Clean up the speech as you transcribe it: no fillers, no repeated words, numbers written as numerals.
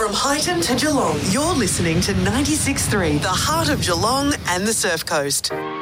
From Highton to Geelong, you're listening to 96.3, the heart of Geelong and the Surf Coast.